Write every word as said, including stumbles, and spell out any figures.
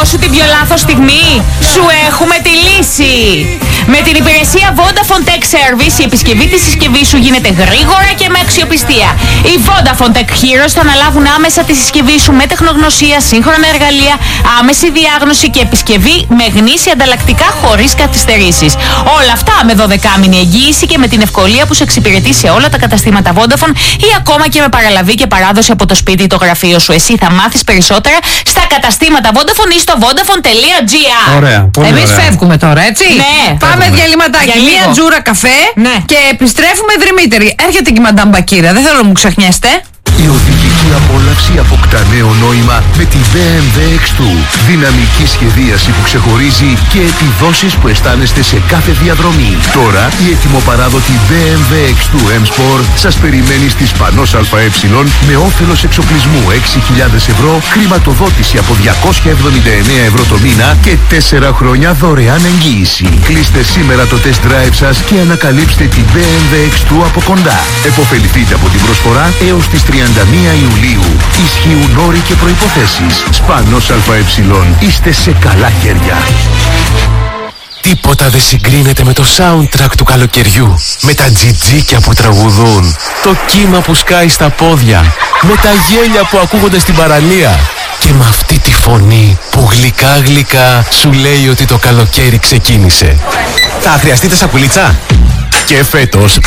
σου την πιο λάθος στιγμή? Σου έχουμε τη λύση! Με την υπηρεσία Vodafone Tech Service η επισκευή της συσκευής σου γίνεται γρήγορα και με αξιοπιστία. Οι Vodafone Tech Heroes θα αναλάβουν άμεσα τη συσκευή σου με τεχνογνωσία, σύγχρονα εργαλεία, άμεση διάγνωση και επισκευή με γνήσια ανταλλακτικά χωρίς καθυστερήσεις. Όλα αυτά με δωδεκάμηνη εγγύηση και με την ευκολία που σε εξυπηρετεί σε όλα τα καταστήματα Vodafone ή ακόμα και με παραλαβή και παράδοση από το σπίτι ή το γραφείο σου. Εσύ θα μάθεις περισσότερα στα καταστήματα Vodafone ή στο vodafone.gr. Ωραία. Εμείς φεύγουμε τώρα, έτσι. Ναι. Πάμε διαλυματάκι. Μία τζούρα καφέ ναι. και επιστρέφουμε δρυμύτεροι. Έρχεται και η Μαντάμ Μπακύρα, δεν θέλω να μου ξεχνιέστε. Η οδηγική απόλαυση αποκτά νέο νόημα με τη μπι εμ ντάμπλιου εξ δύο. Δυναμική σχεδίαση που ξεχωρίζει και επιδόσεις που αισθάνεστε σε κάθε διαδρομή. Τώρα η ετοιμοπαράδοτη μπι εμ ντάμπλιου εξ δύο εμ Sport σας περιμένει στη Σπανός ΑΕ με όφελος εξοπλισμού έξι χιλιάδες ευρώ, χρηματοδότηση από διακόσια εβδομήντα εννέα ευρώ το μήνα και τέσσερα χρόνια δωρεάν εγγύηση. Κλείστε σήμερα το test drive σας και ανακαλύψτε την μπι εμ ντάμπλιου εξ δύο από κοντά. Εποφεληθείτε από την προσφορά έως τις τριάντα μία Ιουλίου. Ισχύουν όροι και προϋποθέσεις. Σπανός ΑΕ. Είστε σε καλά χέρια. Τίποτα δεν συγκρίνεται με το soundtrack του καλοκαιριού. Με τα τζιτζίκια που τραγουδούν, το κύμα που σκάει στα πόδια, με τα γέλια που ακούγονται στην παραλία και με αυτή τη φωνή που γλυκά γλυκά σου λέει ότι το καλοκαίρι ξεκίνησε. Θα χρειαστείτε σακουλίτσα? Και φέτος